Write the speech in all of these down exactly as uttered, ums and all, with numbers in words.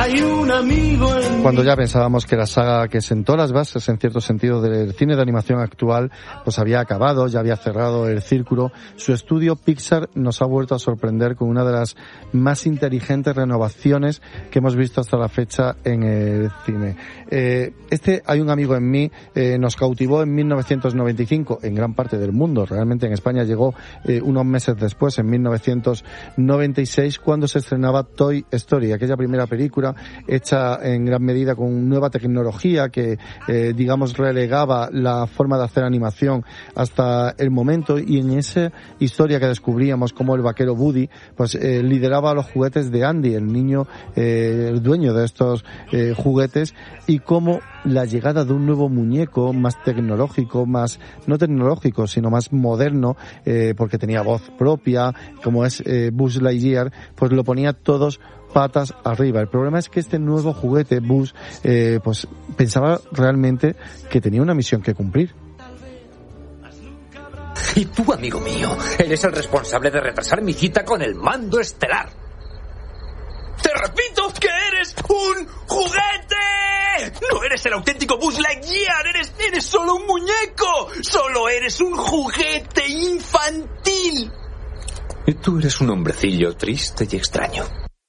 hay un amigo en Cuando ya pensábamos que la saga que sentó las bases, en cierto sentido, del cine de animación actual, pues había acabado, ya había cerrado el círculo, su estudio Pixar nos ha vuelto a sorprender con una de las más inteligentes renovaciones que hemos visto hasta la fecha en el cine. Eh, este Hay un amigo en mí eh, nos cautivó en mil novecientos noventa y cinco en gran parte del mundo. Realmente en España llegó eh, unos meses después, en mil novecientos noventa y seis, cuando se estrenaba Toy Story, aquella primera película hecha en gran medida con nueva tecnología que, eh, digamos, relegaba la forma de hacer animación hasta el momento, y en esa historia que descubríamos como el vaquero Woody pues eh, lideraba a los juguetes de Andy, el niño, eh, el dueño de estos eh, juguetes, y cómo la llegada de un nuevo muñeco más tecnológico, más no tecnológico, sino más moderno, eh, porque tenía voz propia, como es eh, Buzz Lightyear, pues lo ponía todos patas arriba. El problema es que este nuevo juguete, Buzz, eh, pues pensaba realmente que tenía una misión que cumplir. Y tú, amigo mío, eres el responsable de retrasar mi cita con el mando estelar. ¡Te repito que eres un juguete! ¡No eres el auténtico Buzz Lightyear! ¡Eres, eres solo un muñeco! ¡Solo eres un juguete infantil! Y tú eres un hombrecillo triste y extraño.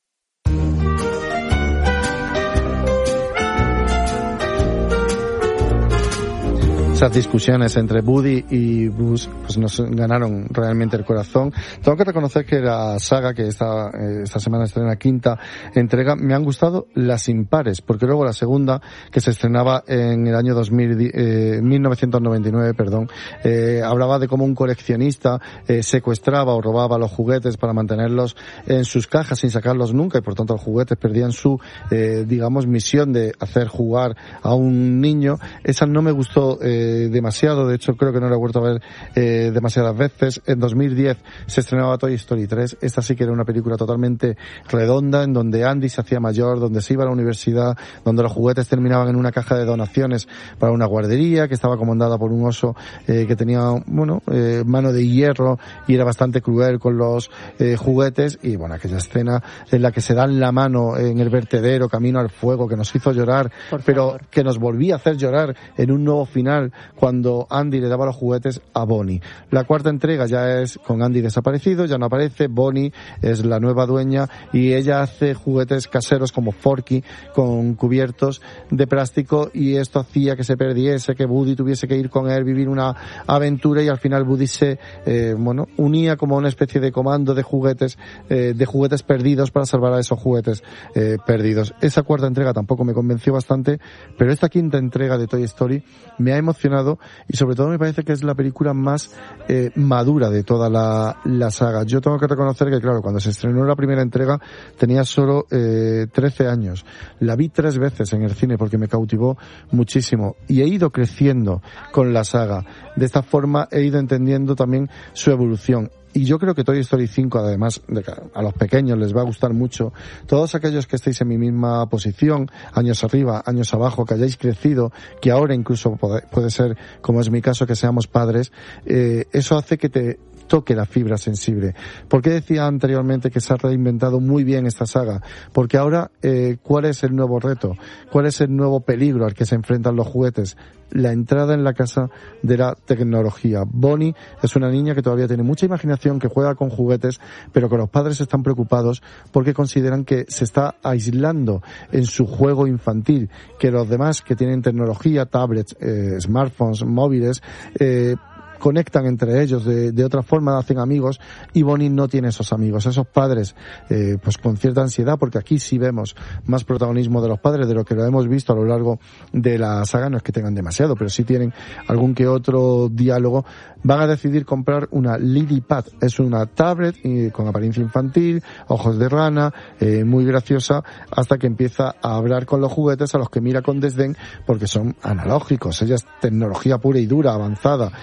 Esas discusiones entre Woody y Buzz pues nos ganaron realmente el corazón. Tengo que reconocer que la saga que esta, esta semana estrena quinta entrega, me han gustado las impares, porque luego la segunda, que se estrenaba en el año dos mil, eh, mil novecientos noventa y nueve, perdón, eh, hablaba de cómo un coleccionista eh, secuestraba o robaba los juguetes para mantenerlos en sus cajas sin sacarlos nunca, y por tanto los juguetes perdían su, eh, digamos, misión de hacer jugar a un niño. Esa no me gustó eh, demasiado, de hecho creo que no la he vuelto a ver eh, demasiadas veces. En dos mil diez se estrenaba Toy Story tres, esta sí que era una película totalmente redonda, en donde Andy se hacía mayor, donde se iba a la universidad, donde los juguetes terminaban en una caja de donaciones para una guardería que estaba comandada por un oso eh, que tenía, bueno, eh, mano de hierro y era bastante cruel con los eh, juguetes. Y bueno, aquella escena en la que se dan la mano en el vertedero camino al fuego, que nos hizo llorar, pero que nos volvía a hacer llorar en un nuevo final cuando Andy le daba los juguetes a Bonnie. La cuarta entrega ya es con Andy desaparecido, ya no aparece, Bonnie es la nueva dueña y ella hace juguetes caseros como Forky con cubiertos de plástico, y esto hacía que se perdiese, que Woody tuviese que ir con él, vivir una aventura, y al final Woody se eh, bueno, unía como una especie de comando de juguetes eh, de juguetes perdidos para salvar a esos juguetes eh, perdidos. Esa cuarta entrega tampoco me convenció bastante, pero esta quinta entrega de Toy Story me ha emocionado, y sobre todo me parece que es la película más eh, madura de toda la, la saga. Yo tengo que reconocer que, claro, cuando se estrenó la primera entrega tenía solo eh, trece años. La vi tres veces en el cine porque me cautivó muchísimo, y he ido creciendo con la saga. De esta forma he ido entendiendo también su evolución. Y yo creo que Toy Story cinco, además, de que a los pequeños les va a gustar mucho. Todos aquellos que estéis en mi misma posición, años arriba, años abajo, que hayáis crecido, que ahora incluso puede, puede ser, como es mi caso, que seamos padres, eh, eso hace que te toque la fibra sensible. ¿Por qué decía anteriormente que se ha reinventado muy bien esta saga? Porque ahora, eh, ¿cuál es el nuevo reto? ¿Cuál es el nuevo peligro al que se enfrentan los juguetes? La entrada en la casa de la tecnología. Bonnie es una niña que todavía tiene mucha imaginación, que juega con juguetes, pero que los padres están preocupados porque consideran que se está aislando en su juego infantil, que los demás que tienen tecnología, tablets, eh, smartphones, móviles, eh, conectan entre ellos de, de otra forma, hacen amigos, y Bonnie no tiene esos amigos. Esos padres, eh, pues con cierta ansiedad, porque aquí sí vemos más protagonismo de los padres de lo que lo hemos visto a lo largo de la saga. No es que tengan demasiado, pero sí tienen algún que otro diálogo. Van a decidir comprar una LilyPad. Es una tablet eh, con apariencia infantil, ojos de rana, eh, muy graciosa, hasta que empieza a hablar con los juguetes, a los que mira con desdén porque son analógicos. Ella es tecnología pura y dura, avanzada, y por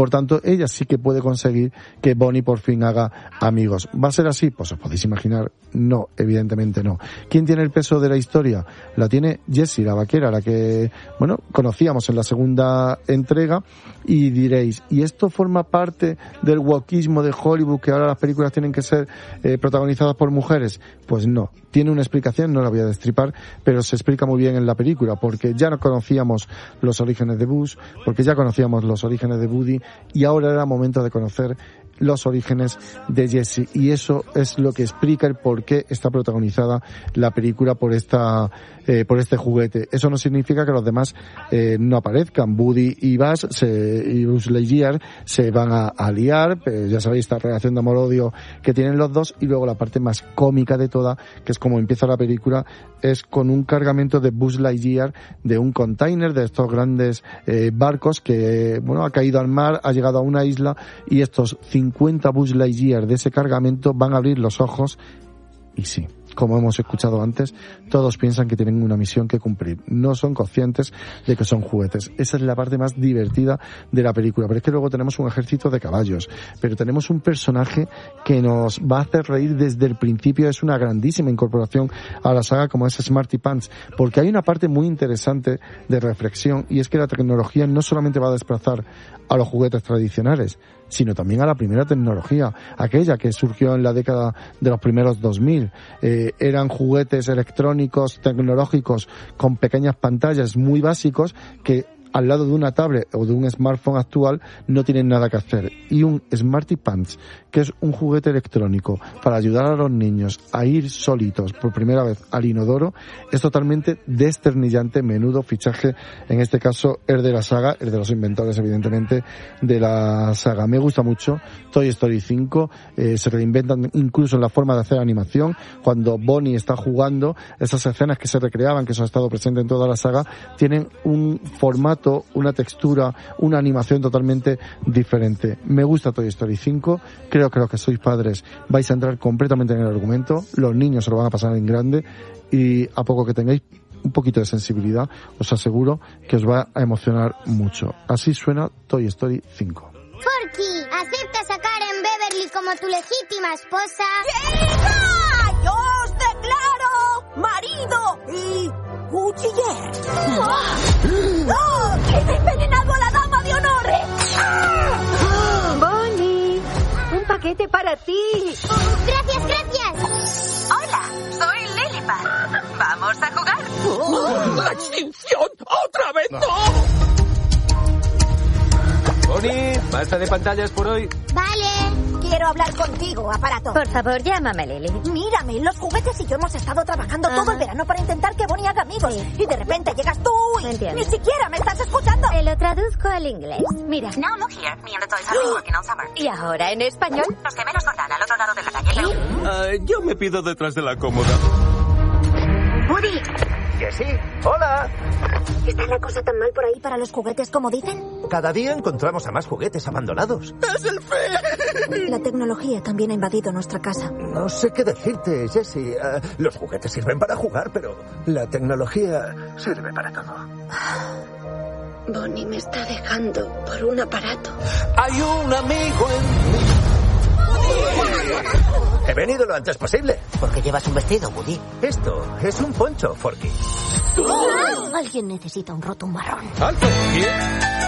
Por tanto, ella sí que puede conseguir que Bonnie por fin haga amigos. ¿Va a ser así? Pues os podéis imaginar, no, evidentemente no. ¿Quién tiene el peso de la historia? La tiene Jessie, la vaquera, la que, bueno, conocíamos en la segunda entrega, y diréis, ¿y esto forma parte del wokeismo de Hollywood, que ahora las películas tienen que ser eh, protagonizadas por mujeres? Pues no. Tiene una explicación, no la voy a destripar, pero se explica muy bien en la película, porque ya no conocíamos los orígenes de Buzz, porque ya conocíamos los orígenes de Woody, y ahora era momento de conocer los orígenes de Jessie, y eso es lo que explica el por qué está protagonizada la película por esta eh, por este juguete. Eso no significa que los demás eh, no aparezcan. Woody y Buzz se, y Buzz Lightyear se van a, a liar, pero ya sabéis, esta relación de amor-odio que tienen los dos, y luego la parte más cómica de toda, que es como empieza la película, es con un cargamento de Buzz Lightyear de un container, de estos grandes eh, barcos que, bueno, ha caído al mar, ha llegado a una isla, y estos cincuenta Buzz Lightyear de ese cargamento van a abrir los ojos, y sí, como hemos escuchado antes, todos piensan que tienen una misión que cumplir. No son conscientes de que son juguetes. Esa es la parte más divertida de la película. Pero es que luego tenemos un ejército de caballos. Pero tenemos un personaje que nos va a hacer reír desde el principio. Es una grandísima incorporación a la saga, como es Smarty Pants. Porque hay una parte muy interesante de reflexión, y es que la tecnología no solamente va a desplazar a los juguetes tradicionales, sino también a la primera tecnología, aquella que surgió en la década de los primeros dos mil. Eh, eran juguetes electrónicos, tecnológicos, con pequeñas pantallas muy básicos que al lado de una tablet o de un smartphone actual no tienen nada que hacer. Y un Smarty Pants, que es un juguete electrónico para ayudar a los niños a ir solitos por primera vez al inodoro, es totalmente desternillante. Menudo fichaje, en este caso el de la saga, el de los inventores evidentemente de la saga. Me gusta mucho Toy Story cinco, eh, se reinventan incluso en la forma de hacer animación. Cuando Bonnie está jugando, esas escenas que se recreaban, que eso ha estado presente en toda la saga, tienen un formato, una textura, una animación totalmente diferente. Me gusta Toy Story cinco, creo que los que sois padres vais a entrar completamente en el argumento, los niños se lo van a pasar en grande, y a poco que tengáis un poquito de sensibilidad, os aseguro que os va a emocionar mucho. Así suena Toy Story cinco. Forky, ¿aceptas a Karen Beverly como tu legítima esposa? ¡Hija! ¡Yo os declaro marido y cuchiller! ¡Oh! ¡Oh! ¡He envenenado a la dama de honor! ¡Ah! Bonnie, un paquete para ti. Gracias, gracias. Hola, soy Lillipad. ¿Vamos a jugar? ¡Oh! ¡La extinción! ¡Otra vez no! Bonnie, basta de pantallas por hoy. Vale. Quiero hablar contigo, aparato. Por favor, llámame Lily. Mírame, los juguetes y yo hemos estado trabajando Ajá. todo el verano para intentar que Bonnie haga amigos. Sí. Y de repente llegas tú y Entiendo. ni siquiera me estás escuchando. Te lo traduzco al inglés. Mira. Now look here, me and the toys have been working all summer. ¿Y ahora en español? Los gemelos Gordon al otro lado de la calle. Pero... Uh, yo me pido detrás de la cómoda. Woody, Jessie, hola. ¿está la cosa tan mal por ahí para los juguetes como dicen? Cada día encontramos a más juguetes abandonados. La tecnología también ha invadido nuestra casa. No sé qué decirte, Jessie. Uh, los juguetes sirven para jugar, pero la tecnología sirve para todo. Bonnie me está dejando por un aparato. Hay un amigo en mí. He venido lo antes posible. ¿Por qué llevas un vestido, Woody? Esto es un poncho, Forky. Alguien necesita un roto marrón. ¡Alto! ¿Quién?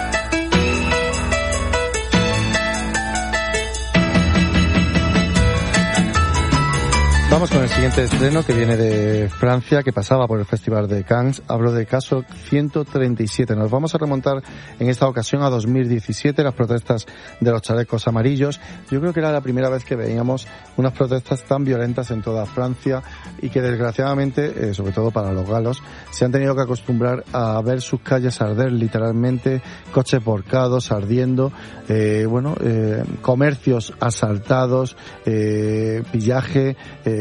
Vamos con el siguiente estreno, que viene de Francia, que pasaba por el Festival de Cannes. Hablo de Caso ciento treinta y siete. Nos vamos a remontar en esta ocasión a dos mil diecisiete, las protestas de los chalecos amarillos. Yo creo que era la primera vez que veíamos unas protestas tan violentas en toda Francia, y que desgraciadamente, eh, sobre todo para los galos, se han tenido que acostumbrar a ver sus calles arder literalmente, coches volcados, ardiendo, eh, bueno, eh, comercios asaltados, eh, pillaje, eh,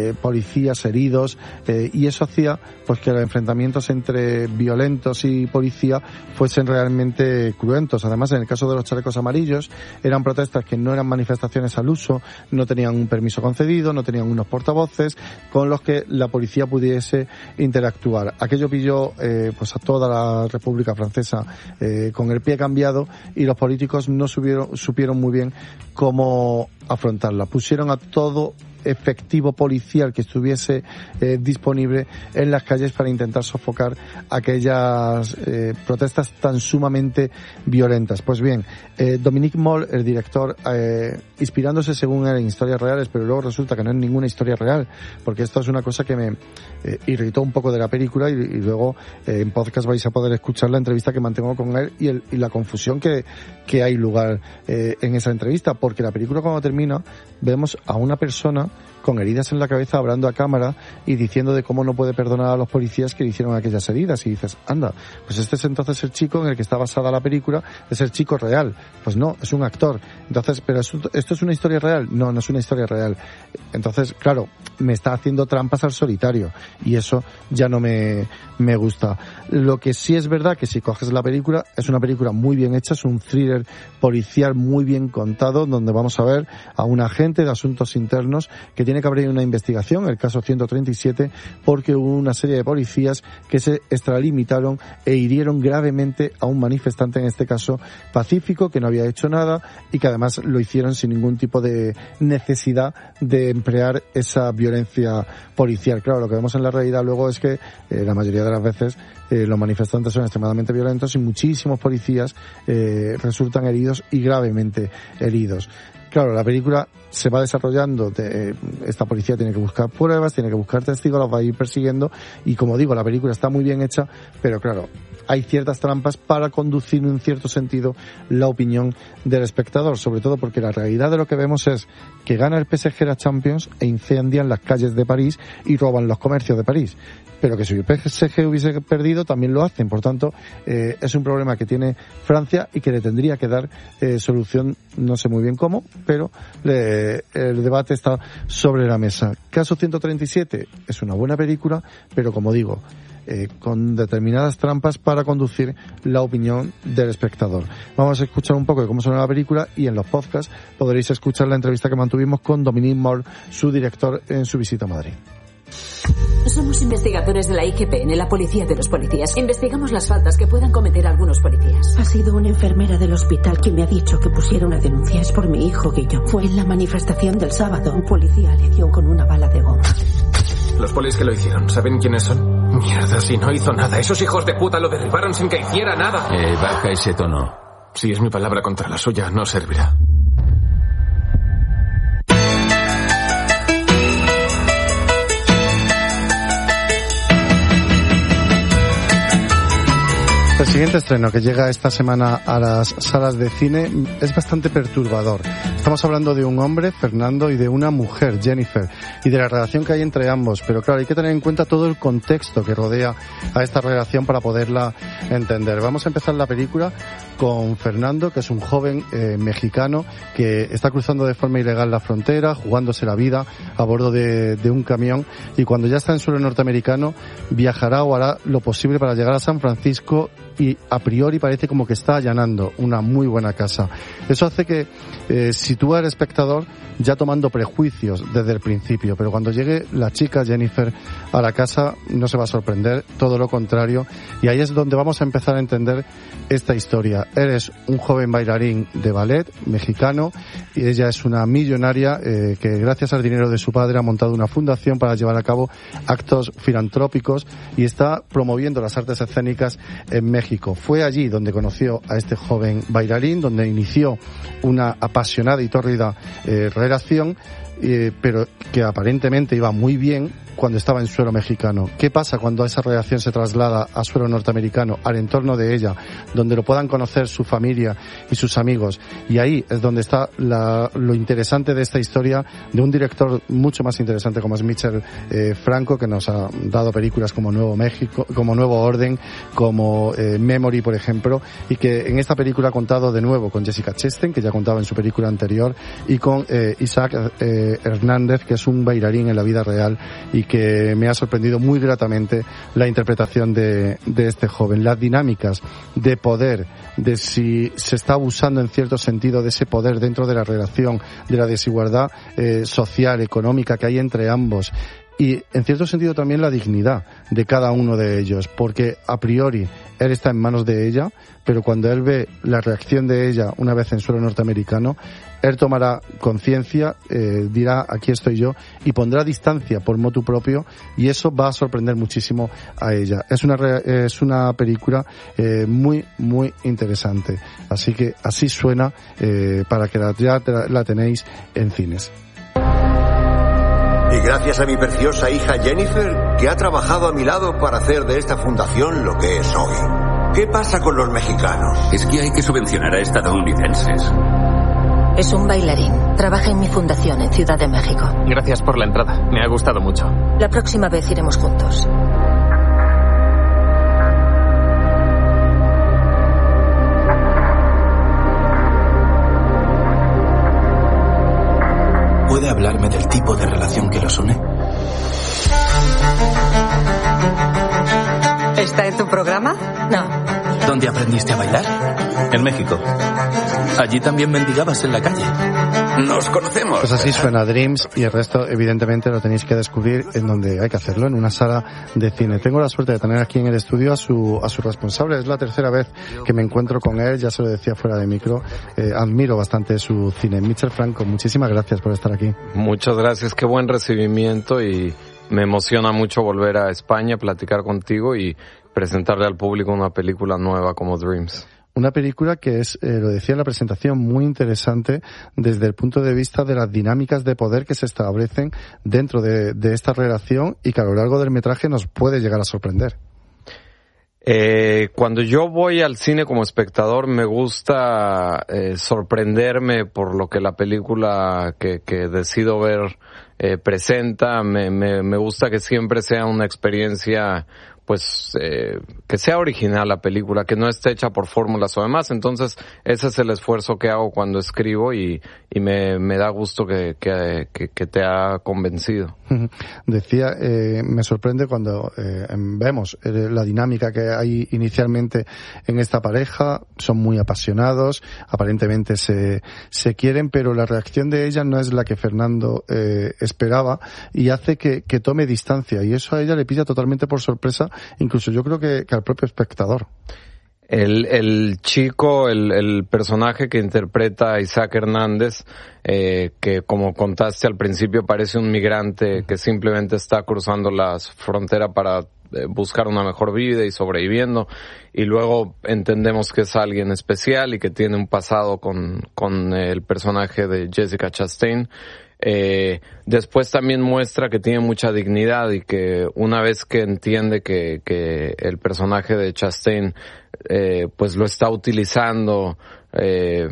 eh, policías heridos, eh, y eso hacía pues que los enfrentamientos entre violentos y policía fuesen realmente cruentos. Además, en el caso de los chalecos amarillos, eran protestas que no eran manifestaciones al uso, no tenían un permiso concedido, no tenían unos portavoces con los que la policía pudiese interactuar. Aquello pilló eh, pues a toda la República Francesa eh, con el pie cambiado, y los políticos no supieron, supieron muy bien cómo afrontarla. Pusieron a todo efectivo policial que estuviese eh, disponible en las calles para intentar sofocar aquellas eh, protestas tan sumamente violentas. Pues bien, eh, Dominique Moll, el director, eh, inspirándose según él en historias reales, pero luego resulta que no es ninguna historia real, porque esto es una cosa que me eh, irritó un poco de la película, y, y luego eh, en podcast vais a poder escuchar la entrevista que mantengo con él y, el, y la confusión que, que hay lugar eh, en esa entrevista, porque la película cuando termina vemos a una persona con heridas en la cabeza hablando a cámara y diciendo de cómo no puede perdonar a los policías que le hicieron aquellas heridas, y dices, anda, pues este es entonces el chico en el que está basada la película, es el chico real. Pues no, es un actor. Entonces, pero esto, ¿esto es una historia real? No, no es una historia real. Entonces, claro, me está haciendo trampas al solitario, y eso ya no me, me gusta. Lo que sí es verdad que si coges la película, es una película muy bien hecha, es un thriller policial muy bien contado, donde vamos a ver a un agente de asuntos internos que tiene que abrir una investigación, el caso ciento treinta y siete, porque hubo una serie de policías que se extralimitaron e hirieron gravemente a un manifestante, en este caso pacífico, que no había hecho nada y que además lo hicieron sin ningún tipo de necesidad de emplear esa violencia policial. Claro, lo que vemos en la realidad luego es que eh, la mayoría de las veces eh, los manifestantes son extremadamente violentos y muchísimos policías eh, resultan heridos y gravemente heridos. Claro, la película se va desarrollando, de, esta policía tiene que buscar pruebas, tiene que buscar testigos, los va a ir persiguiendo, y como digo, la película está muy bien hecha, pero claro, hay ciertas trampas para conducir en cierto sentido la opinión del espectador, sobre todo porque la realidad de lo que vemos es que gana el P S G la Champions e incendian las calles de París y roban los comercios de París. Pero que si el P S G hubiese perdido también lo hacen. Por tanto, eh, es un problema que tiene Francia y que le tendría que dar eh, solución, no sé muy bien cómo, pero le, el debate está sobre la mesa. Caso ciento treinta y siete es una buena película, pero como digo, eh, con determinadas trampas para conducir la opinión del espectador. Vamos a escuchar un poco de cómo suena la película, y en los podcasts podréis escuchar la entrevista que mantuvimos con Dominique Moll, su director, en su visita a Madrid. Somos investigadores de la I G P N, la policía de los policías. Investigamos las faltas que puedan cometer algunos policías. Ha sido una enfermera del hospital quien me ha dicho que pusiera una denuncia. Es por mi hijo, Guillo. Fue en la manifestación del sábado. Un policía le dio con una bala de goma. Los polis que lo hicieron, ¿saben quiénes son? Mierda, si no hizo nada. Esos hijos de puta lo derribaron sin que hiciera nada. Eh, baja ese tono. Si es mi palabra contra la suya, no servirá. El siguiente estreno que llega esta semana a las salas de cine es bastante perturbador. Estamos hablando de un hombre, Fernando, y de una mujer, Jennifer, y de la relación que hay entre ambos. Pero claro, hay que tener en cuenta todo el contexto que rodea a esta relación para poderla entender. Vamos a empezar la película con Fernando, que es un joven eh, mexicano que está cruzando de forma ilegal la frontera, jugándose la vida a bordo de, de un camión, y cuando ya está en suelo norteamericano viajará o hará lo posible para llegar a San Francisco, y a priori parece como que está allanando una muy buena casa. Eso hace que eh, sitúa al espectador ya tomando prejuicios desde el principio, pero cuando llegue la chica Jennifer a la casa no se va a sorprender, todo lo contrario, y ahí es donde vamos a empezar a entender esta historia. Él es un joven bailarín de ballet mexicano y ella es una millonaria eh, que gracias al dinero de su padre ha montado una fundación para llevar a cabo actos filantrópicos y está promoviendo las artes escénicas en México. Fue allí donde conoció a este joven bailarín, donde inició una apasionada y tórrida eh, relación, eh, pero que aparentemente iba muy bien cuando estaba en suelo mexicano. ¿Qué pasa cuando esa relación se traslada a suelo norteamericano, al entorno de ella, donde lo puedan conocer su familia y sus amigos? Y ahí es donde está la, lo interesante de esta historia, de un director mucho más interesante como es Michel eh, Franco, que nos ha dado películas como Nuevo México, como Nuevo Orden, como eh, Memory, por ejemplo, y que en esta película ha contado de nuevo con Jessica Chastain, que ya contaba en su película anterior, y con eh, Isaac eh, eh, Hernández, que es un bailarín en la vida real y que me ha sorprendido muy gratamente la interpretación de, de este joven. Las dinámicas de poder, de si se está abusando en cierto sentido de ese poder dentro de la relación, de la desigualdad eh, social, económica que hay entre ambos. Y, en cierto sentido, también la dignidad de cada uno de ellos, porque a priori él está en manos de ella, pero cuando él ve la reacción de ella una vez en suelo norteamericano, él tomará conciencia, eh, dirá aquí estoy yo, y pondrá distancia por motu propio, y eso va a sorprender muchísimo a ella. Es una, re, es una película eh, muy, muy interesante. Así que así suena, eh, para que la, ya la tenéis en cines. Y gracias a mi preciosa hija Jennifer, que ha trabajado a mi lado para hacer de esta fundación lo que es hoy. ¿Qué pasa con los mexicanos? Es que hay que subvencionar a estadounidenses. Es un bailarín. Trabaja en mi fundación en Ciudad de México. Gracias por la entrada. Me ha gustado mucho. La próxima vez iremos juntos. ¿Puede hablarme del tipo de relación que los une? ¿Está en tu programa? No. ¿Dónde aprendiste a bailar? En México. Allí también mendigabas en la calle. Nos conocemos. Pues así suena Dreams, y el resto evidentemente lo tenéis que descubrir en donde hay que hacerlo, en una sala de cine. Tengo la suerte de tener aquí en el estudio a su a su responsable. Es la tercera vez que me encuentro con él, ya se lo decía fuera de micro. Eh, admiro bastante su cine. Michel Franco, muchísimas gracias por estar aquí. Muchas gracias, qué buen recibimiento, y me emociona mucho volver a España, platicar contigo y presentarle al público una película nueva como Dreams. Una película que es, eh, lo decía en la presentación, muy interesante desde el punto de vista de las dinámicas de poder que se establecen dentro de, de esta relación, y que a lo largo del metraje nos puede llegar a sorprender. Eh, cuando yo voy al cine como espectador, me gusta eh, sorprenderme por lo que la película que, que decido ver eh, presenta. Me, me, me gusta que siempre sea una experiencia, pues, eh, que sea original la película, que no esté hecha por fórmulas o demás. Entonces, ese es el esfuerzo que hago cuando escribo, y, y me, me da gusto que, que, que, que te ha convencido. Decía, eh, me sorprende cuando eh, vemos eh, la dinámica que hay inicialmente en esta pareja. Son muy apasionados, aparentemente se, se quieren, pero la reacción de ella no es la que Fernando eh, esperaba, y hace que, que tome distancia, y eso a ella le pilla totalmente por sorpresa, incluso yo creo que, que al propio espectador. El, el chico, el, el personaje que interpreta a Isaac Hernández, eh, que como contaste al principio parece un migrante que simplemente está cruzando la frontera para eh, buscar una mejor vida y sobreviviendo, y luego entendemos que es alguien especial y que tiene un pasado con, con el personaje de Jessica Chastain. Eh, después también muestra que tiene mucha dignidad, y que una vez que entiende que, que el personaje de Chastain eh, pues lo está utilizando, eh,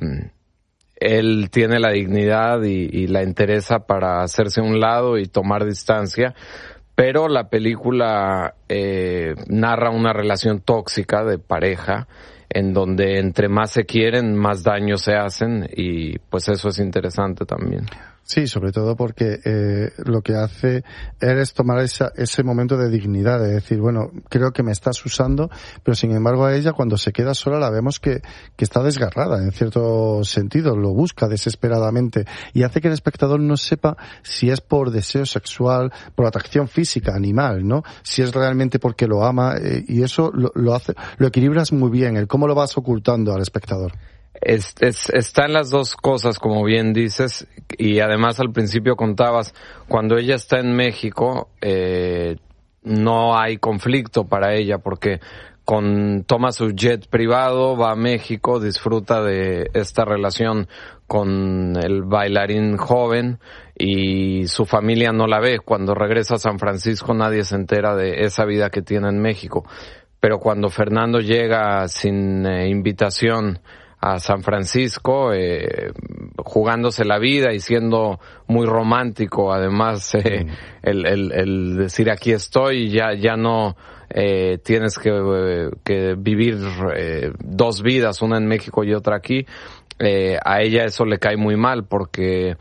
él tiene la dignidad y, y la interesa para hacerse a un lado y tomar distancia. Pero la película eh, narra una relación tóxica de pareja, en donde entre más se quieren, más daño se hacen, y pues eso es interesante también. Sí, sobre todo porque eh, lo que hace él es tomar esa, ese momento de dignidad, de decir, bueno, creo que me estás usando, pero sin embargo a ella, cuando se queda sola, la vemos que, que está desgarrada, en cierto sentido, lo busca desesperadamente, y hace que el espectador no sepa si es por deseo sexual, por atracción física, animal, ¿no? Si es realmente porque lo ama, eh, y eso lo, lo hace, lo equilibras muy bien, el cómo lo vas ocultando al espectador. Es, es, está en las dos cosas, como bien dices, y además al principio contabas, cuando ella está en México, eh, no hay conflicto para ella, porque con, toma su jet privado, va a México, disfruta de esta relación con el bailarín joven, y su familia no la ve. Cuando regresa a San Francisco, nadie se entera de esa vida que tiene en México. Pero cuando Fernando llega sin eh, invitación a San Francisco, eh, jugándose la vida y siendo muy romántico, además, eh, mm. el, el, el decir aquí estoy, ya, ya no eh, tienes que, eh, que vivir eh, dos vidas, una en México y otra aquí, eh, a ella eso le cae muy mal, porque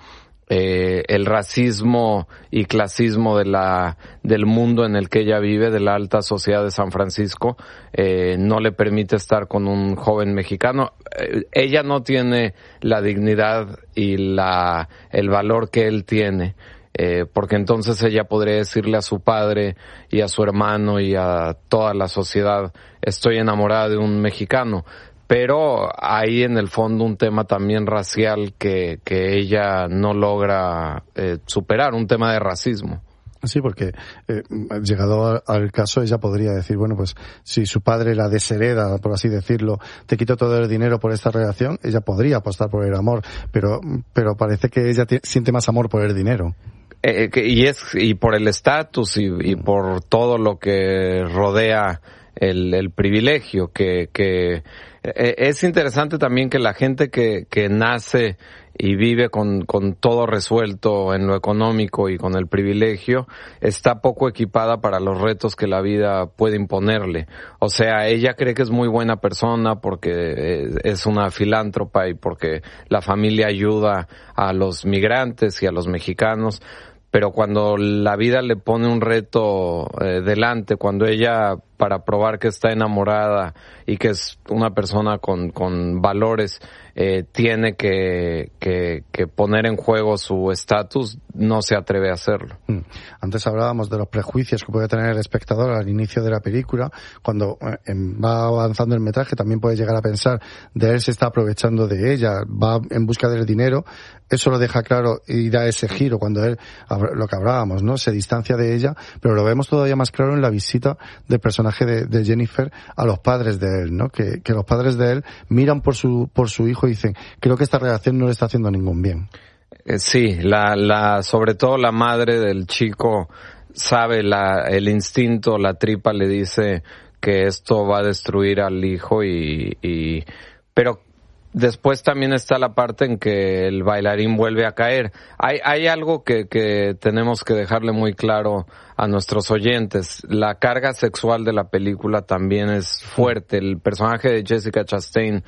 eh, el racismo y clasismo de la del mundo en el que ella vive, de la alta sociedad de San Francisco, eh, no le permite estar con un joven mexicano. Eh, ella no tiene la dignidad y la el valor que él tiene. Eh, porque entonces ella podría decirle a su padre y a su hermano y a toda la sociedad, estoy enamorada de un mexicano. Pero hay en el fondo un tema también racial que, que ella no logra eh, superar, un tema de racismo. Sí, porque eh, llegado al caso ella podría decir, bueno, pues si su padre la deshereda, por así decirlo, te quito todo el dinero por esta relación, ella podría apostar por el amor, pero pero parece que ella t- siente más amor por el dinero. Eh, que, y es y por el estatus y, y por todo lo que rodea el, el privilegio, que, que eh, es interesante también que la gente que, que nace y vive con, con todo resuelto en lo económico y con el privilegio, está poco equipada para los retos que la vida puede imponerle. O sea, ella cree que es muy buena persona porque es una filántropa y porque la familia ayuda a los migrantes y a los mexicanos, pero cuando la vida le pone un reto eh, delante, cuando ella, para probar que está enamorada y que es una persona con, con valores, eh, tiene que, que, que poner en juego su estatus, no se atreve a hacerlo. Antes hablábamos de los prejuicios que puede tener el espectador al inicio de la película. Cuando eh, va avanzando el metraje también puede llegar a pensar de él se está aprovechando de ella, va en busca del dinero. Eso lo deja claro y da ese giro cuando él, lo que hablábamos, ¿no? Se distancia de ella, pero lo vemos todavía más claro en la visita del personaje de, de Jennifer a los padres de él, ¿no? Que, que los padres de él miran por su, por su hijo y dicen, creo que esta relación no le está haciendo ningún bien. Eh, sí, la, la, sobre todo la madre del chico sabe la, el instinto, la tripa le dice que esto va a destruir al hijo y, y, pero después también está la parte en que el bailarín vuelve a caer. Hay, hay algo que, que tenemos que dejarle muy claro a nuestros oyentes. La carga sexual de la película también es fuerte. El personaje de Jessica Chastain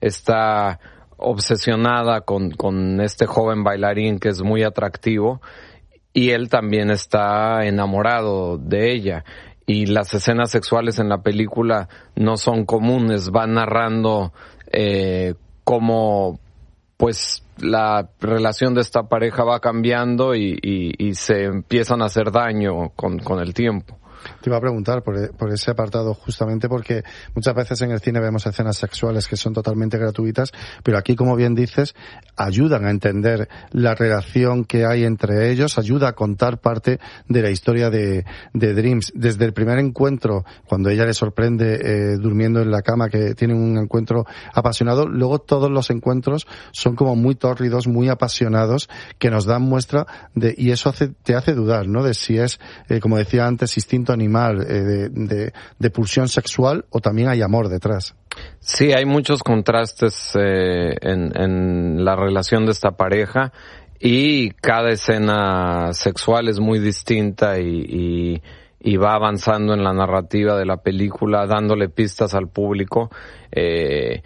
está obsesionada con, con este joven bailarín que es muy atractivo y él también está enamorado de ella. Y las escenas sexuales en la película no son comunes, van narrando eh, cómo pues la relación de esta pareja va cambiando y, y, y se empiezan a hacer daño con, con el tiempo. Te iba a preguntar por, por ese apartado justamente porque muchas veces en el cine vemos escenas sexuales que son totalmente gratuitas, pero aquí, como bien dices, ayudan a entender la relación que hay entre ellos, ayuda a contar parte de la historia de, de Dreams. Desde el primer encuentro, cuando ella le sorprende eh, durmiendo en la cama, que tienen un encuentro apasionado, luego todos los encuentros son como muy tórridos, muy apasionados, que nos dan muestra de, y eso hace, te hace dudar, ¿no? De si es, eh, como decía antes, instinto animal, eh, de, de, de pulsión sexual, o también hay amor detrás. Sí, hay muchos contrastes eh, en, en la relación de esta pareja y cada escena sexual es muy distinta y, y, y va avanzando en la narrativa de la película, dándole pistas al público. Eh,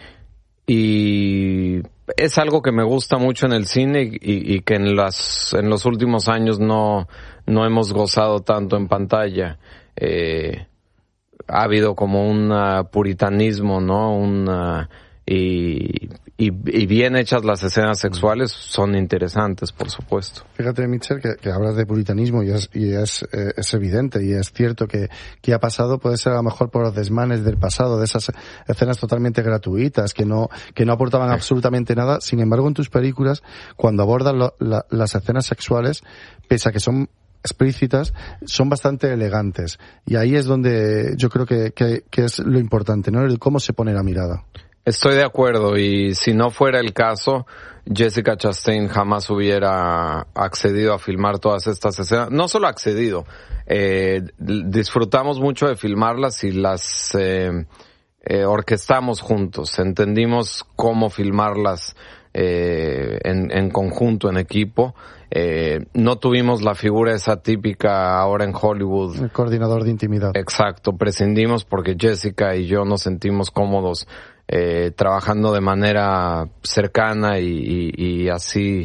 y es algo que me gusta mucho en el cine y, y que en las en los últimos años no no hemos gozado tanto en pantalla. Eh, ha habido como un uh, puritanismo, ¿no? Una, y, y, y bien hechas las escenas sexuales son interesantes, por supuesto. Fíjate, Mitchell, que, que hablas de puritanismo y es, y es, eh, es evidente y es cierto que, que ha pasado, puede ser a lo mejor por los desmanes del pasado, de esas escenas totalmente gratuitas que no, que no aportaban absolutamente nada. Sin embargo, en tus películas, cuando abordan lo, la, las escenas sexuales, pese a que son explícitas, son bastante elegantes. Y ahí es donde yo creo que, que, que es lo importante, ¿no? El cómo se pone la mirada. Estoy de acuerdo, y si no fuera el caso, Jessica Chastain jamás hubiera accedido a filmar todas estas escenas. No solo accedido, eh, disfrutamos mucho de filmarlas y las eh, eh, orquestamos juntos. Entendimos cómo filmarlas eh, en, en conjunto, en equipo. Eh, no tuvimos la figura esa típica ahora en Hollywood. El coordinador de intimidad. Exacto, prescindimos porque Jessica y yo nos sentimos cómodos eh, trabajando de manera cercana y, y, y así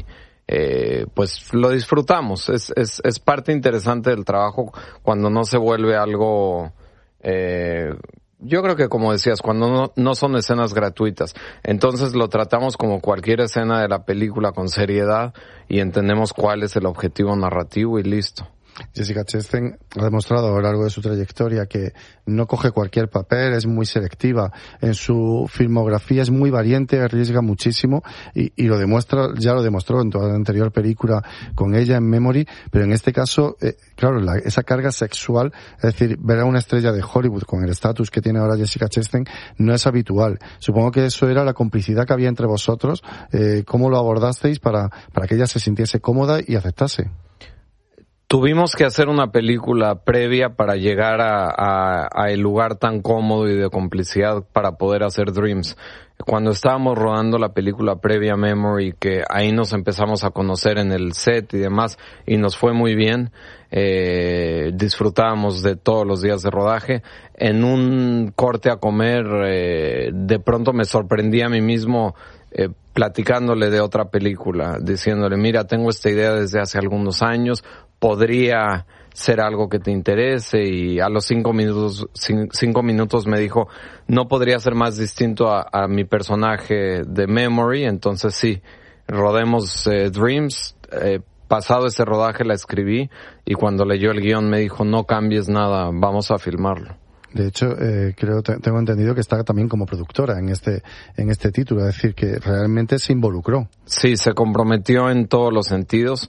eh, pues lo disfrutamos. Es, es, es parte interesante del trabajo cuando no se vuelve algo, eh, yo creo que como decías, cuando no, no son escenas gratuitas. Entonces lo tratamos como cualquier escena de la película con seriedad y entendemos cuál es el objetivo narrativo y listo. Jessica Chastain ha demostrado a lo largo de su trayectoria que no coge cualquier papel, es muy selectiva. En su filmografía es muy valiente, arriesga muchísimo y, y lo demuestra, ya lo demostró en toda la anterior película con ella en Memory, pero en este caso, eh, claro, la, esa carga sexual, es decir, ver a una estrella de Hollywood con el estatus que tiene ahora Jessica Chastain no es habitual. Supongo que eso era la complicidad que había entre vosotros. Eh, ¿Cómo lo abordasteis para, para que ella se sintiese cómoda y aceptase? Tuvimos que hacer una película previa para llegar a, a, a el lugar tan cómodo y de complicidad para poder hacer Dreams. Cuando estábamos rodando la película previa a Memory, que ahí nos empezamos a conocer en el set y demás, y nos fue muy bien, eh, disfrutábamos de todos los días de rodaje. En un corte a comer, eh, de pronto me sorprendí a mí mismo, eh, platicándole de otra película, diciéndole, mira, tengo esta idea desde hace algunos años, podría ser algo que te interese, y a los cinco minutos cinco minutos me dijo, no podría ser más distinto a, a mi personaje de Memory. Entonces sí, rodemos eh, Dreams. Eh, pasado ese rodaje la escribí y cuando leyó el guión me dijo, no cambies nada, vamos a filmarlo. De hecho, eh, creo, tengo entendido que está también como productora en este, en este título, es decir, que realmente se involucró. Sí, se comprometió en todos los sentidos.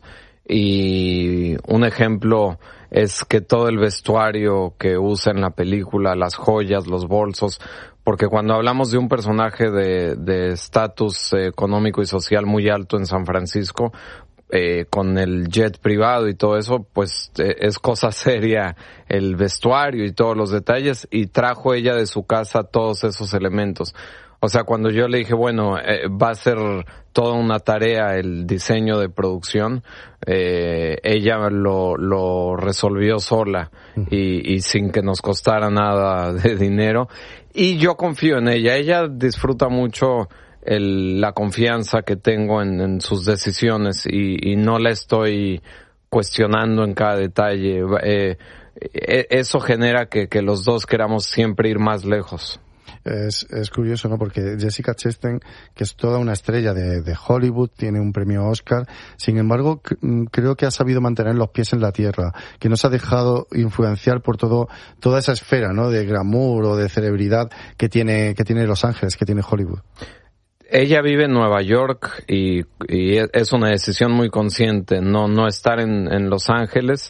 Y un ejemplo es que todo el vestuario que usa en la película, las joyas, los bolsos, porque cuando hablamos de un personaje de de estatus económico y social muy alto en San Francisco, eh, con el jet privado y todo eso, pues eh, es cosa seria el vestuario y todos los detalles, y trajo ella de su casa todos esos elementos. O sea, cuando yo le dije, bueno, eh, va a ser toda una tarea el diseño de producción, eh, ella lo, lo resolvió sola y, y sin que nos costara nada de dinero. Y yo confío en ella. Ella disfruta mucho el, la confianza que tengo en, en sus decisiones y, y no la estoy cuestionando en cada detalle. Eh, eso genera que, que los dos queramos siempre ir más lejos. Es, es curioso, ¿no? Porque Jessica Chastain, que es toda una estrella de, de Hollywood, tiene un premio Oscar, sin embargo, c- creo que ha sabido mantener los pies en la tierra, que no se ha dejado influenciar por todo, toda esa esfera, ¿no? De glamour o de celebridad que tiene, que tiene Los Ángeles, que tiene Hollywood. Ella vive en Nueva York y, y es una decisión muy consciente, no, no estar en, en Los Ángeles.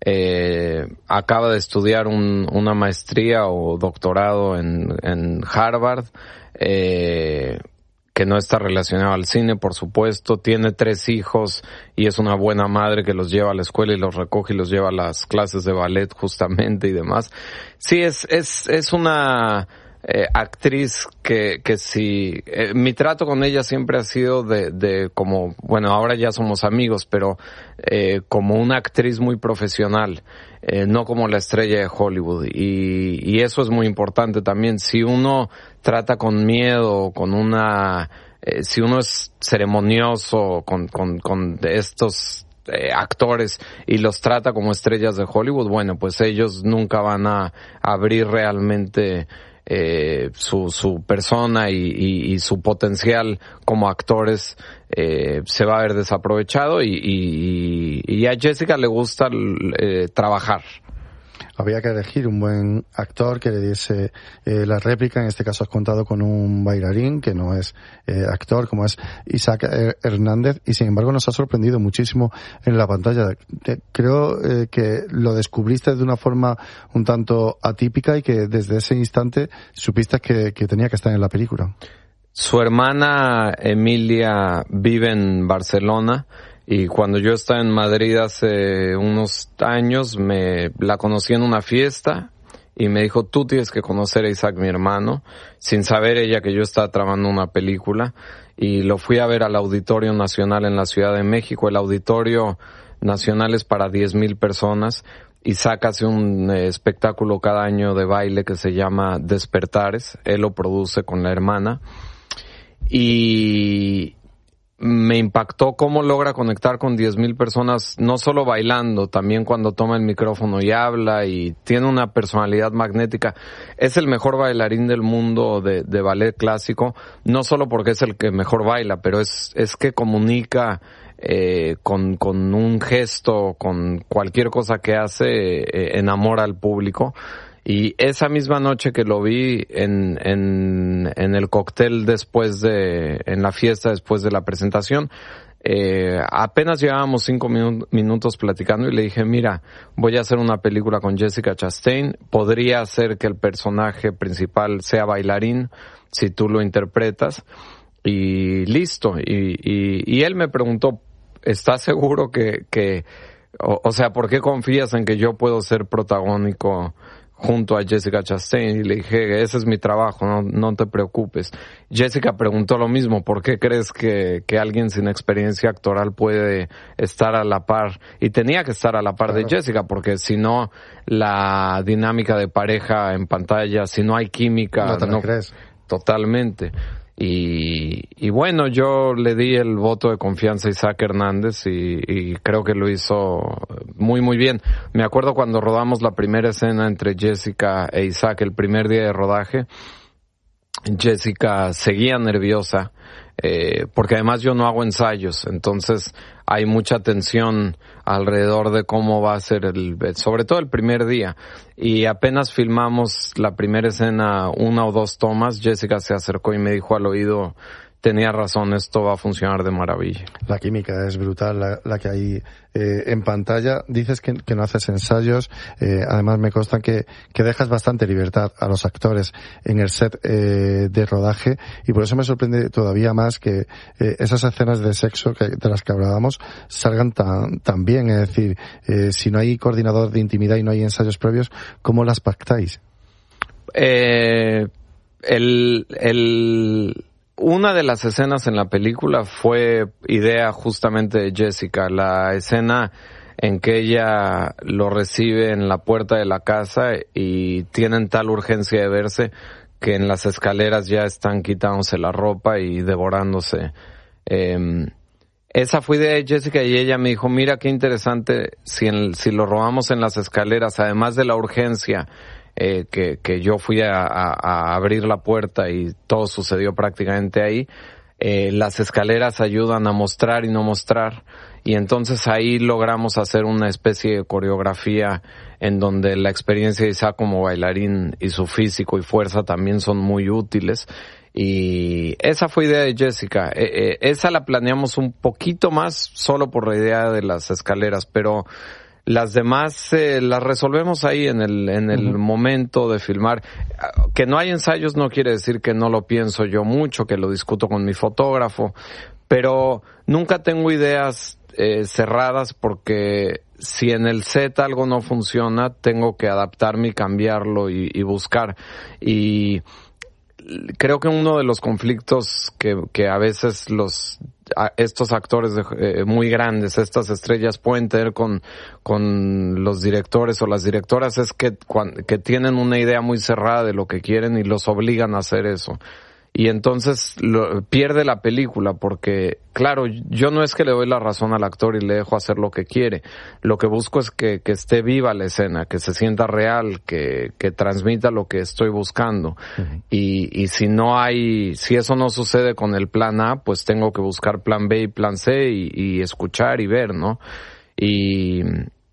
Eh, acaba de estudiar un, una maestría o doctorado en, en Harvard, eh, que no está relacionado al cine, por supuesto. Tiene tres hijos y es una buena madre que los lleva a la escuela y los recoge y los lleva a las clases de ballet justamente y demás. Sí, es, es, es una eh, actriz que, que sí, eh, mi trato con ella siempre ha sido de, de como, bueno, ahora ya somos amigos, pero eh, como una actriz muy profesional, eh, no como la estrella de Hollywood, y, y eso es muy importante también. Si uno trata con miedo, con una, eh, si uno es ceremonioso con, con, con estos Eh, actores y los trata como estrellas de Hollywood, bueno, pues ellos nunca van a abrir realmente eh, su, su persona y, y, y su potencial como actores, eh, se va a ver desaprovechado, y, y, y a Jessica le gusta eh, trabajar. Había que elegir un buen actor que le diese eh, la réplica. En este caso has contado con un bailarín que no es eh, actor, como es Isaac Hernández, y sin embargo nos ha sorprendido muchísimo en la pantalla. Creo eh, que lo descubriste de una forma un tanto atípica y que desde ese instante supiste que, que tenía que estar en la película. Su hermana Emilia vive en Barcelona, y cuando yo estaba en Madrid hace unos años, me la conocí en una fiesta y me dijo, tú tienes que conocer a Isaac, mi hermano, sin saber ella que yo estaba trabajando una película, y lo fui a ver al Auditorio Nacional en la Ciudad de México. El Auditorio Nacional es para diez mil personas. Isaac hace un eh, espectáculo cada año de baile que se llama Despertares. Él lo produce con la hermana. Y me impactó cómo logra conectar con diez mil personas, no solo bailando, también cuando toma el micrófono y habla, y tiene una personalidad magnética. Es el mejor bailarín del mundo de, de ballet clásico, no solo porque es el que mejor baila, pero es, es que comunica eh, con, con un gesto, con cualquier cosa que hace, eh, enamora al público. Y esa misma noche que lo vi en, en, en el cóctel después de, en la fiesta después de la presentación, eh, apenas llevábamos cinco minu- minutos platicando y le dije, mira, voy a hacer una película con Jessica Chastain, podría ser que el personaje principal sea bailarín, si tú lo interpretas, y listo. Y, y, y él me preguntó, ¿estás seguro que, que, o, o sea, ¿por qué confías en que yo puedo ser protagónico junto a Jessica Chastain? Y le dije, ese es mi trabajo, no, no te preocupes. Jessica preguntó lo mismo, ¿por qué crees que, que alguien sin experiencia actoral puede estar a la par? Y tenía que estar a la par claro. de Jessica, porque si no, la dinámica de pareja en pantalla, si no hay química, no te no, lo crees. Totalmente. Y, y bueno, yo le di el voto de confianza a Isaac Hernández y, y creo que lo hizo muy, muy bien. Me acuerdo cuando rodamos la primera escena entre Jessica e Isaac, el primer día de rodaje, Jessica seguía nerviosa, eh, porque además yo no hago ensayos, entonces hay mucha tensión alrededor de cómo va a ser el, sobre todo el primer día. Y apenas filmamos la primera escena, una o dos tomas, Jessica se acercó y me dijo al oído, tenía razón, esto va a funcionar de maravilla. La química es brutal, la, la que hay eh, en pantalla. Dices que, que no haces ensayos, eh, además me consta que, que dejas bastante libertad a los actores en el set eh, de rodaje, y por eso me sorprende todavía más que eh, esas escenas de sexo que, de las que hablábamos salgan tan, tan bien. Es decir, eh, si no hay coordinador de intimidad y no hay ensayos previos, ¿cómo las pactáis? Eh, el, el, Una de las escenas en la película fue idea justamente de Jessica, la escena en que ella lo recibe en la puerta de la casa y tienen tal urgencia de verse que en las escaleras ya están quitándose la ropa y devorándose. Eh, esa fue idea de Jessica y ella me dijo, mira qué interesante si, en, si lo robamos en las escaleras, además de la urgencia, Eh, que, que yo fui a, a, a abrir la puerta y todo sucedió prácticamente ahí. Eh, las escaleras ayudan a mostrar y no mostrar, y entonces ahí logramos hacer una especie de coreografía en donde la experiencia de Isaac como bailarín y su físico y fuerza también son muy útiles. Y esa fue idea de Jessica. Eh, eh, esa la planeamos un poquito más solo por la idea de las escaleras, pero las demás eh, las resolvemos ahí en el en el uh-huh. momento de filmar. Que no hay ensayos no quiere decir que no lo pienso yo mucho, que lo discuto con mi fotógrafo, pero nunca tengo ideas eh, cerradas, porque si en el set algo no funciona, tengo que adaptarme y cambiarlo y, y buscar. Y creo que uno de los conflictos que, que a veces los a estos actores de, eh, muy grandes, estas estrellas pueden tener con, con los directores o las directoras es que, cuan, que tienen una idea muy cerrada de lo que quieren y los obligan a hacer eso. Y entonces lo, pierde la película, porque, claro, yo no es que le doy la razón al actor y le dejo hacer lo que quiere. Lo que busco es que, que esté viva la escena, que se sienta real, que, que transmita lo que estoy buscando. Uh-huh. Y, y si no hay, si eso no sucede con el plan A, pues tengo que buscar plan B y plan C y, y escuchar y ver, ¿no? Y...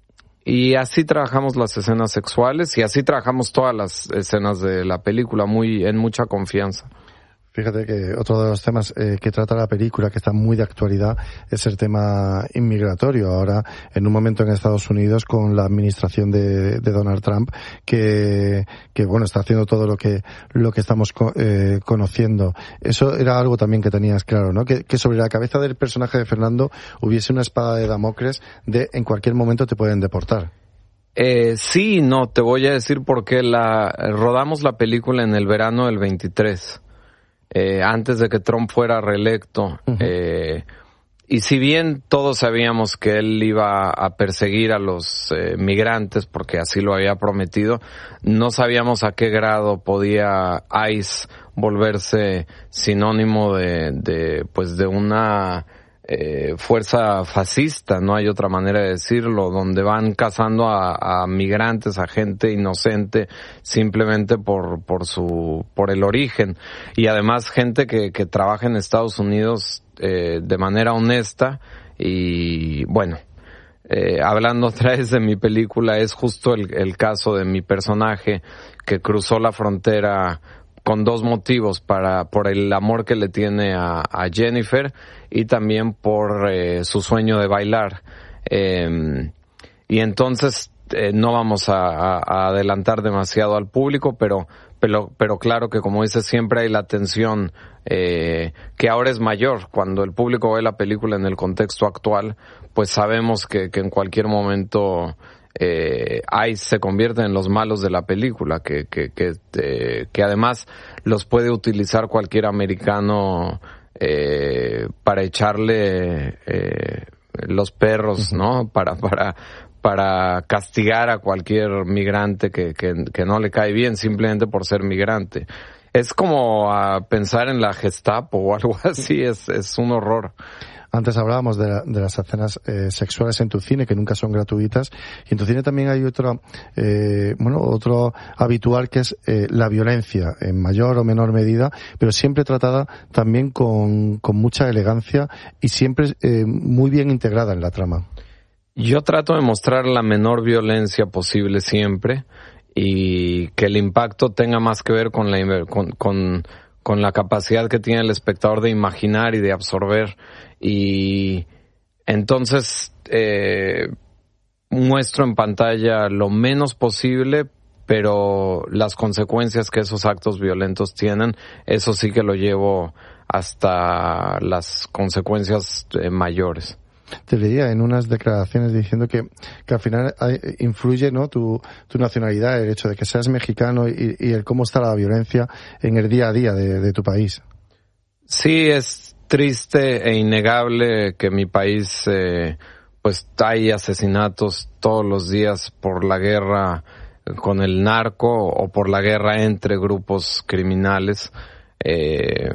Y así trabajamos las escenas sexuales y así trabajamos todas las escenas de la película, muy en mucha confianza. Fíjate que otro de los temas eh, que trata la película, que está muy de actualidad, es el tema inmigratorio. Ahora, en un momento en Estados Unidos, con la administración de, de Donald Trump, que, que bueno, está haciendo todo lo que, lo que estamos co- eh, conociendo. Eso era algo también que tenías claro, ¿no? Que, que sobre la cabeza del personaje de Fernando hubiese una espada de Damocles de en cualquier momento te pueden deportar. Eh, sí, no, te voy a decir por qué. La, rodamos la película en el verano del veintitrés. Eh, antes de que Trump fuera reelecto, uh-huh. eh, y si bien todos sabíamos que él iba a perseguir a los eh, migrantes, porque así lo había prometido, no sabíamos a qué grado podía ICE volverse sinónimo de, de pues de una eh, fuerza fascista, no hay otra manera de decirlo, donde van cazando a, a migrantes, a gente inocente, simplemente por por su por el origen, y además gente que que trabaja en Estados Unidos eh, de manera honesta. Y bueno, eh, hablando otra vez de mi película, es justo el, el caso de mi personaje que cruzó la frontera con dos motivos, para por el amor que le tiene a, a Jennifer y también por eh, su sueño de bailar. Eh, y entonces eh, no vamos a, a, a adelantar demasiado al público, pero pero pero claro que, como dices, siempre hay la tensión eh, que ahora es mayor. Cuando el público ve la película en el contexto actual, pues sabemos que, que en cualquier momento Eh, ICE se convierte en los malos de la película, que que que, eh, que además los puede utilizar cualquier americano eh, para echarle eh, los perros, ¿no? Para para para castigar a cualquier migrante que que que no le cae bien simplemente por ser migrante. Es como a pensar en la Gestapo o algo así, es es un horror. Antes hablábamos de, la, de las escenas eh, sexuales en tu cine, que nunca son gratuitas, y en tu cine también hay otro, eh, bueno, otro habitual, que es eh, la violencia, en mayor o menor medida, pero siempre tratada también con, con mucha elegancia y siempre eh, muy bien integrada en la trama. Yo trato de mostrar la menor violencia posible siempre, y que el impacto tenga más que ver con la con, con con la capacidad que tiene el espectador de imaginar y de absorber. Y entonces eh, muestro en pantalla lo menos posible, pero las consecuencias que esos actos violentos tienen, eso sí que lo llevo hasta las consecuencias eh, mayores. Te leía en unas declaraciones diciendo que, que al final hay, influye, ¿no?, tu, tu nacionalidad, el hecho de que seas mexicano y, y el cómo está la violencia en el día a día de, de tu país. Sí, es triste e innegable que mi país, eh, pues hay asesinatos todos los días por la guerra con el narco o por la guerra entre grupos criminales. Eh,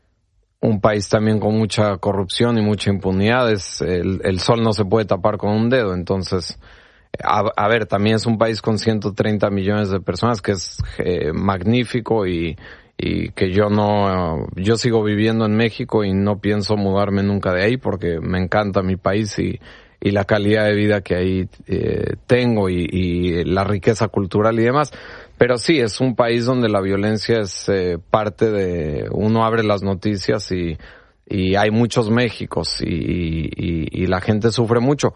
un país también con mucha corrupción y mucha impunidad. Es, el, el sol no se puede tapar con un dedo. Entonces, a, a ver, también es un país con ciento treinta millones de personas, que es eh, magnífico, y, y que yo no, yo sigo viviendo en México y no pienso mudarme nunca de ahí, porque me encanta mi país y, y la calidad de vida que ahí eh, tengo, y, y la riqueza cultural y demás. Pero sí, es un país donde la violencia es eh, parte de... Uno abre las noticias y, y hay muchos Méxicos, y, y, y la gente sufre mucho.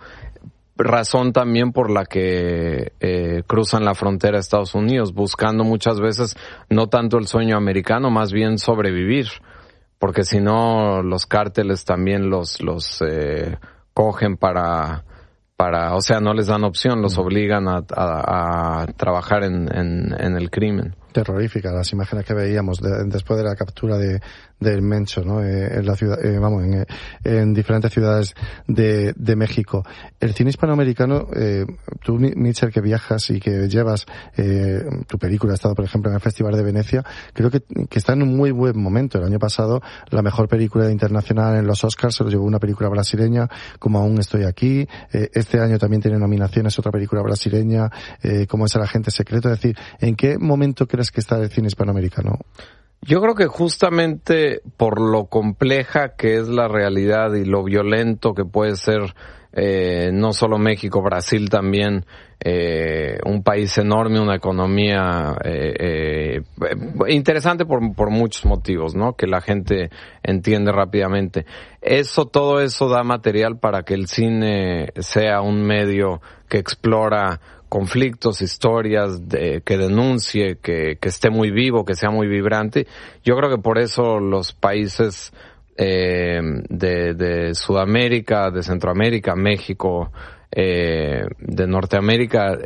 Razón también por la que eh, cruzan la frontera a Estados Unidos, buscando muchas veces no tanto el sueño americano, más bien sobrevivir. Porque si no, los cárteles también los, los eh, cogen para... para, o sea, no les dan opción, los obligan a, a, a trabajar en, en, en el crimen. Terrorífica las imágenes que veíamos de, después de la captura de del Mencho, ¿no? Eh, en la ciudad, eh, vamos, en, en diferentes ciudades de, de México. El cine hispanoamericano, eh, tú, Mitchell, que viajas y que llevas eh, tu película, ha estado, por ejemplo, en el Festival de Venecia, creo que, que está en un muy buen momento. El año pasado, la mejor película internacional en los Oscars se lo llevó una película brasileña, como Aún estoy aquí. Eh, este año también tiene nominaciones otra película brasileña, eh, como es El agente secreto. Es decir, ¿en qué momento crees que está el cine hispanoamericano? Yo creo que justamente por lo compleja que es la realidad y lo violento que puede ser eh, no solo México, Brasil también, eh, un país enorme, una economía eh, eh, interesante por, por muchos motivos, ¿no? Que la gente entiende rápidamente. Eso, todo eso da material para que el cine sea un medio que explora conflictos, historias, de, que denuncie, que, que esté muy vivo, que sea muy vibrante. Yo creo que por eso los países eh, de, de Sudamérica, de Centroamérica, México, eh, de Norteamérica, eh,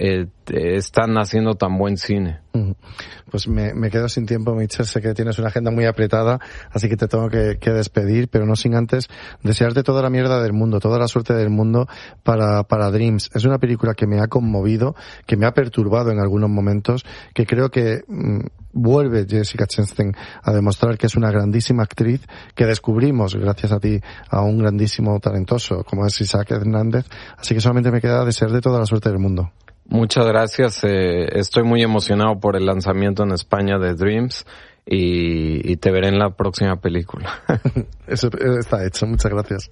eh, están haciendo tan buen cine. Pues me, me quedo sin tiempo, Mitchell. Sé que tienes una agenda muy apretada, así que te tengo que, que despedir, pero no sin antes desearte toda la mierda del mundo, toda la suerte del mundo para, para Dreams. Es una película que me ha conmovido, que me ha perturbado en algunos momentos, que creo que mmm, vuelve Jessica Chastain a demostrar que es una grandísima actriz, que descubrimos, gracias a ti, a un grandísimo talentoso como es Isaac Hernández. Así que solamente me queda desearte toda la suerte del mundo. Muchas gracias. Eh, estoy muy emocionado por el lanzamiento en España de Dreams y, y te veré en la próxima película. Eso está hecho. Muchas gracias.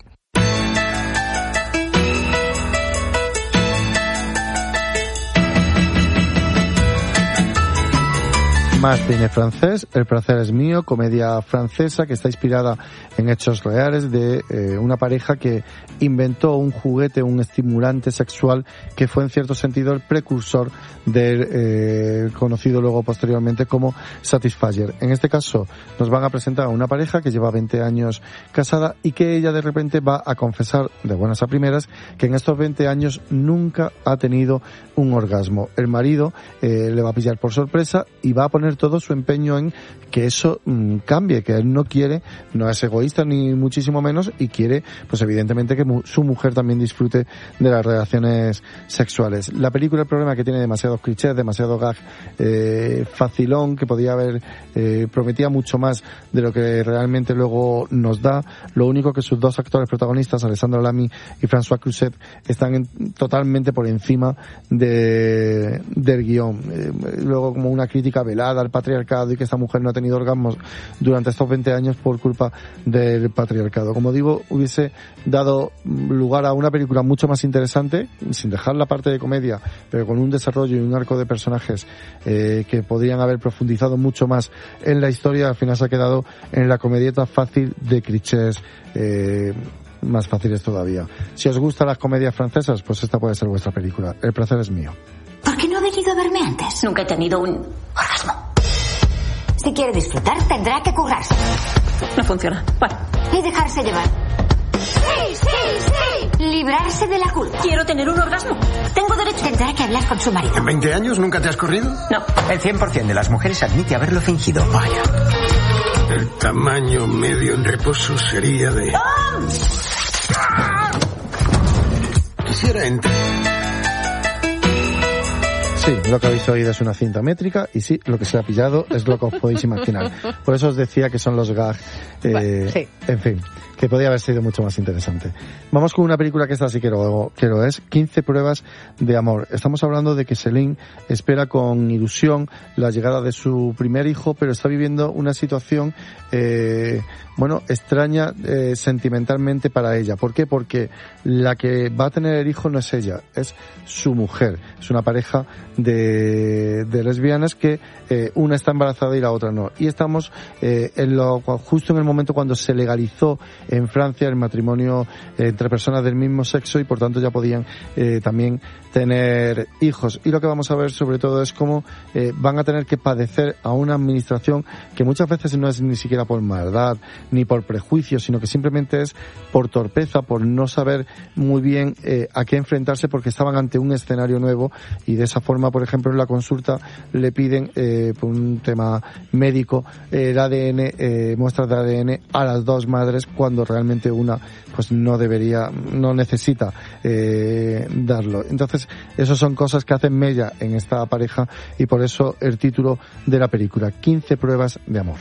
Más cine francés, El placer es mío, comedia francesa que está inspirada en hechos reales de eh, una pareja que inventó un juguete, un estimulante sexual que fue en cierto sentido el precursor del eh, conocido luego posteriormente como Satisfyer. En este caso nos van a presentar a una pareja que lleva veinte años casada y que ella de repente va a confesar de buenas a primeras que en estos veinte años nunca ha tenido un orgasmo. El marido eh, le va a pillar por sorpresa y va a poner todo su empeño en que eso mmm, cambie, que él no quiere, no es egoísta ni muchísimo menos y quiere, pues evidentemente que mu- su mujer también disfrute de las relaciones sexuales. La película, el problema es que tiene demasiados clichés, demasiado gag eh, facilón, que podía haber, eh, prometía mucho más de lo que realmente luego nos da. Lo único que sus dos actores protagonistas, Alessandra Lamy y François Cluzet, están en, totalmente por encima de, del guión. Eh, luego como una crítica velada al patriarcado y que esta mujer no ha tenido orgasmos durante estos veinte años por culpa del patriarcado. Como digo, hubiese dado lugar a una película mucho más interesante, sin dejar la parte de comedia, pero con un desarrollo y un arco de personajes eh, que podrían haber profundizado mucho más en la historia. Al final se ha quedado en la comedieta fácil de clichés eh, más fáciles todavía. Si os gustan las comedias francesas, pues esta puede ser vuestra película. El placer es mío. ¿Por qué no ha venido a verme antes? Nunca he tenido un orgasmo. Si quiere disfrutar, tendrá que currarse. No funciona. Bueno. Y dejarse llevar. ¡Sí, sí, sí! Librarse de la culpa. Quiero tener un orgasmo. Tengo derecho. Tendrá que hablar con su marido. ¿En veinte años nunca te has corrido? No. El cien por ciento de las mujeres admite haberlo fingido. Vaya. El tamaño medio en reposo sería de... ¡Ah! Quisiera entrar... Sí, lo que habéis oído es una cinta métrica y sí, lo que se ha pillado es lo que os podéis imaginar. Por eso os decía que son los gags, eh, bueno, sí. En fin, que podía haber sido mucho más interesante. Vamos con una película que esta sí que lo, que lo es, quince pruebas de amor. Estamos hablando de que Celine espera con ilusión la llegada de su primer hijo, pero está viviendo una situación, eh, bueno, extraña eh, sentimentalmente para ella. ¿Por qué? Porque la que va a tener el hijo no es ella, es su mujer. Es una pareja de, de lesbianas que eh, una está embarazada y la otra no. Y estamos eh, en lo, justo en el momento cuando se legalizó en Francia el matrimonio eh, entre personas del mismo sexo y por tanto ya podían eh, también tener hijos. Y lo que vamos a ver sobre todo es cómo eh, van a tener que padecer a una administración que muchas veces no es ni siquiera por maldad ni por prejuicio, sino que simplemente es por torpeza, por no saber muy bien eh, a qué enfrentarse porque estaban ante un escenario nuevo y de esa forma, por ejemplo, en la consulta le piden eh, por un tema médico eh, el A D N, eh, muestras de A D N a las dos madres cuando realmente una pues no debería, no necesita eh, darlo. Entonces, eso son cosas que hacen mella en esta pareja y por eso el título de la película, quince pruebas de amor.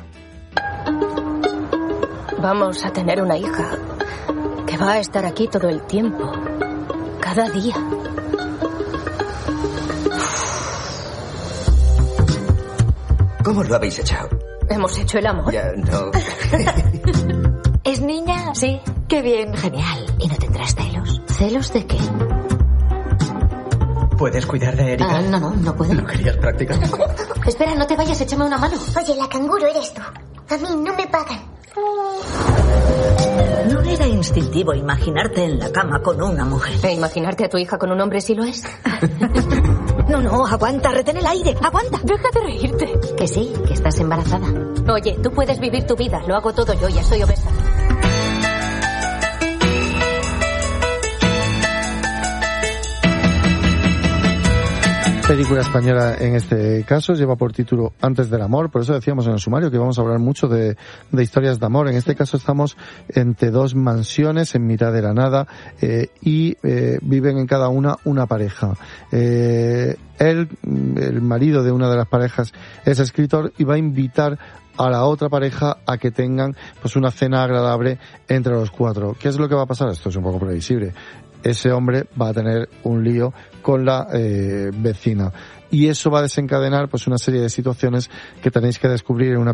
Vamos a tener una hija que va a estar aquí todo el tiempo, cada día. ¿Cómo lo habéis hecho? Hemos hecho el amor. Ya, no. ¿Es niña? Sí. Qué bien, genial. ¿Y no tendrás celos? ¿Celos de qué? ¿Puedes cuidar de Erika? Ah, no, no, no puedo. ¿No querías practicar? Espera, no te vayas, échame una mano. Oye, la canguro eres tú. A mí no me pagan. ¿No era instintivo imaginarte en la cama con una mujer? ¿E imaginarte a tu hija con un hombre si lo es? No, no, aguanta, retén el aire, aguanta. Deja de reírte. Que sí, que estás embarazada. Oye, tú puedes vivir tu vida, lo hago todo yo, ya soy obesa. Película española en este caso, lleva por título Antes del amor, por eso decíamos en el sumario que vamos a hablar mucho de, de historias de amor. En este caso estamos entre dos mansiones en mitad de la nada eh, y eh, viven en cada una una pareja. Eh, él, el marido de una de las parejas, es escritor y va a invitar a la otra pareja a que tengan pues una cena agradable entre los cuatro. ¿Qué es lo que va a pasar? Esto es un poco previsible. Ese hombre va a tener un lío con la eh, vecina y eso va a desencadenar pues una serie de situaciones que tenéis que descubrir en una